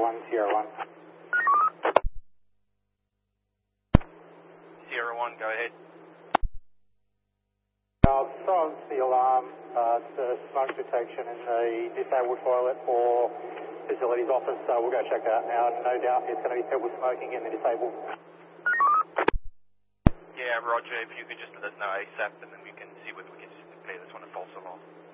Sierra 1. Sierra 1, go ahead. Silence the alarm, the smoke detection in the disabled toilet for facilities office. We'll go check that now. No doubt there's going to be people smoking in the disabled. Yeah, Roger, if you could just let us know ASAP and then we can see whether we can just declare this one a false alarm.